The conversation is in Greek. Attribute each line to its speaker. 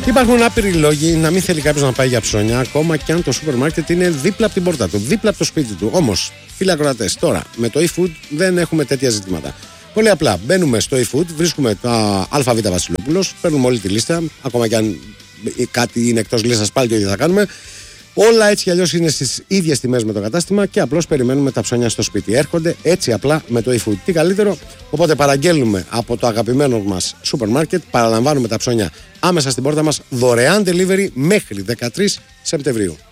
Speaker 1: Υπάρχουν άπειροι λόγοι να μην θέλει κάποιος να πάει για ψώνια, ακόμα και αν το σούπερ μάρκετ είναι δίπλα από την πόρτα του, δίπλα από το σπίτι του. Όμως, φίλοι ακροατές, τώρα με το eFood δεν έχουμε τέτοια ζητήματα. Πολύ απλά, μπαίνουμε στο eFood, βρίσκουμε τα ΑΒ Βασιλόπουλος, παίρνουμε όλη τη λίστα, ακόμα και αν κάτι είναι εκτός λίστας, πάλι το ίδιο θα κάνουμε. Όλα έτσι κι αλλιώς είναι στις ίδιες τιμές με το κατάστημα και απλώς περιμένουμε τα ψώνια στο σπίτι. Έρχονται έτσι απλά με το eFood. Τι καλύτερο, οπότε παραγγέλνουμε από το αγαπημένο μας σούπερ μάρκετ, παραλαμβάνουμε τα ψώνια άμεσα στην πόρτα μας, δωρεάν delivery μέχρι 13 Σεπτεμβρίου.